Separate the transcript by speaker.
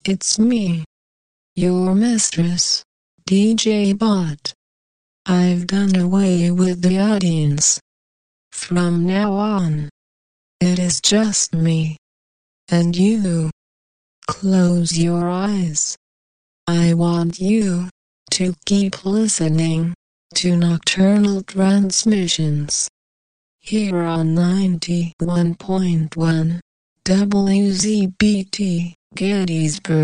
Speaker 1: It's me, your mistress, DJ Bot. I've done away with the audience. From now on, it is just me and you. Close your eyes. I want you to keep listening to Nocturnal Transmissions here on 91.1 WZBT Gettysburg.